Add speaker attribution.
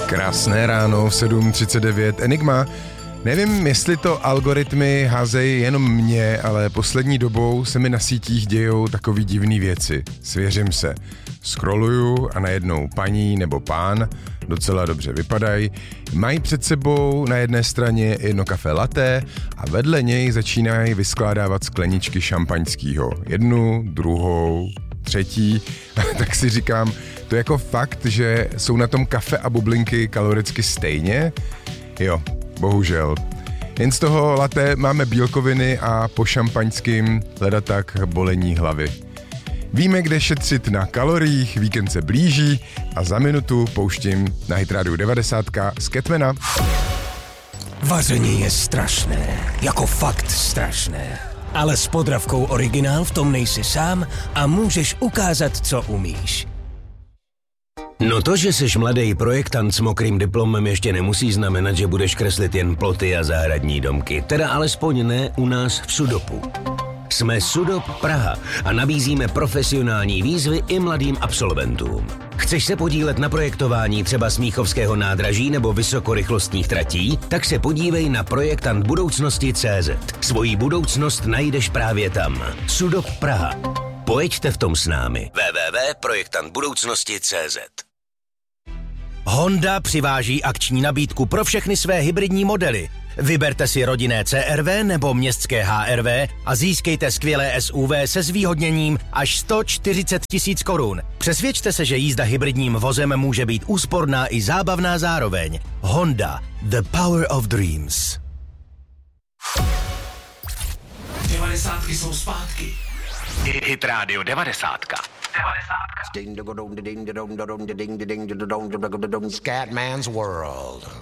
Speaker 1: Krásné ráno v 7:39 Enigma. Nevím, jestli to algoritmy házejí jenom mě, ale poslední dobou se mi na sítích dějou takový divný věci. Svěřím se. Scrolluju a najednou paní nebo pán, docela dobře vypadají, mají před sebou na jedné straně jedno kafe latte a vedle něj začínají vyskládávat skleničky šampaňského. Jednu, druhou, třetí. Tak si říkám, to je jako fakt, že jsou na tom kafe a bublinky kaloricky stejně? Jo, bohužel. Jen z toho latte máme bílkoviny a po šampaňským ledatak bolení hlavy. Víme, kde šetřit na kaloriích, víkend se blíží a za minutu pouštím na Hit Radio 90 z Catmana.
Speaker 2: Vaření je strašné, jako fakt strašné. Ale s Podravkou Originál v tom nejsi sám a můžeš ukázat, co umíš. No to, že jsi mladý projektant s mokrým diplomem, ještě nemusí znamenat, že budeš kreslit jen ploty a zahradní domky. Teda alespoň ne u nás v Sudopu. Jsme Sudop Praha a nabízíme profesionální výzvy i mladým absolventům. Chceš se podílet na projektování třeba Smíchovského nádraží nebo vysokorychlostních tratí? Tak se podívej na projektantbudoucnosti.cz. Svoji budoucnost najdeš právě tam. Sudop Praha. Pojeďte v tom s námi. www.projektantbudoucnosti.cz. Honda přiváží akční nabídku pro všechny své hybridní modely. Vyberte si rodinné CR-V nebo městské HR-V a získejte skvělé SUV se zvýhodněním až 140 000 korun. Přesvědčte se, že jízda hybridním vozem může být úsporná i zábavná zároveň. Honda. The power of dreams.
Speaker 3: 90 jsou zpátky. Hit Radio 90. Scatman's World.